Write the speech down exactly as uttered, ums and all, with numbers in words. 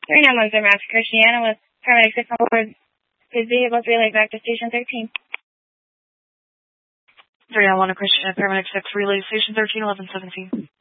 three nine one zero Max Christiana with paramedic six on board. His vehicles relay back to station thirteen. three nine one Christiana, paramedic six relay station thirteen, eleven seventeen.